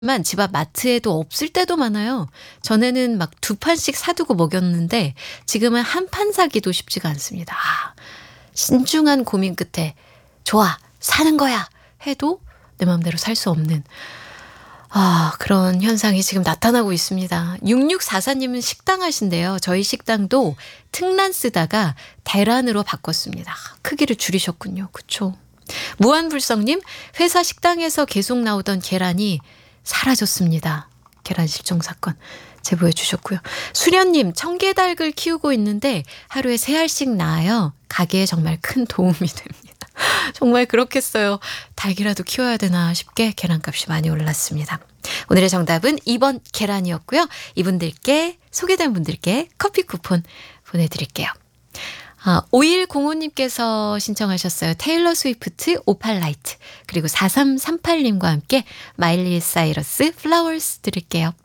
만 집 앞 마트에도 없을 때도 많아요. 전에는 막 두 판씩 사두고 먹였는데 지금은 한 판 사기도 쉽지가 않습니다. 신중한 고민 끝에 좋아 사는 거야 해도 내 마음대로 살 수 없는 그런 현상이 지금 나타나고 있습니다. 6644님은 식당 하신대요. 저희 식당도 특란 쓰다가 대란으로 바꿨습니다. 크기를 줄이셨군요. 그쵸? 무한불성님, 회사 식당에서 계속 나오던 계란이 사라졌습니다. 계란 실종 사건 제보해 주셨고요. 수련님, 청개닭을 키우고 있는데 하루에 3알씩 낳아요. 가게에 정말 큰 도움이 됩니다. 정말 그렇겠어요. 닭이라도 키워야 되나 싶게 계란값이 많이 올랐습니다. 오늘의 정답은 2번 계란이었고요. 이분들께 소개된 분들께 커피 쿠폰 보내드릴게요. 5105님께서 신청하셨어요. 테일러 스위프트 오팔라이트 그리고 4338님과 함께 마일리 사이러스 플라워스 들을게요.